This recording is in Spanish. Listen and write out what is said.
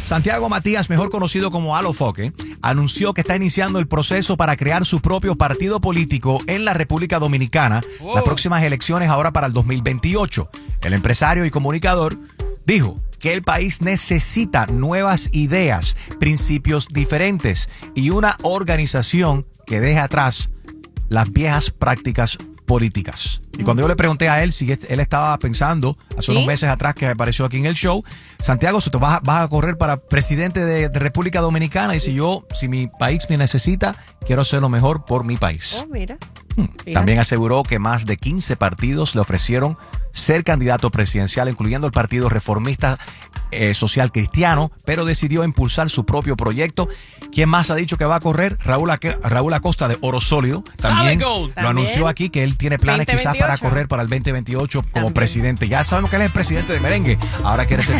Santiago Matías, mejor conocido como Alofoque, anunció que está iniciando el proceso para crear su propio partido político en la República Dominicana. Las próximas elecciones ahora para el 2028. El empresario y comunicador dijo que el país necesita nuevas ideas, principios diferentes y una organización que deje atrás las viejas prácticas políticas. Y cuando yo le pregunté a él si él estaba pensando, hace unos meses atrás que apareció aquí en el show, Santiago, si tú vas a correr para presidente de República Dominicana, y si mi país me necesita, quiero hacer lo mejor por mi país. Oh, mira. También aseguró que más de 15 partidos le ofrecieron ser candidato presidencial, incluyendo el Partido Reformista Social Cristiano, pero decidió impulsar su propio proyecto. ¿Quién más ha dicho que va a correr? Raúl Acosta de Oro Sólido. También lo anunció aquí que él tiene planes 2028. Quizás para correr para el 2028 como presidente. Ya sabemos que él es el presidente de merengue. Ahora quiere ser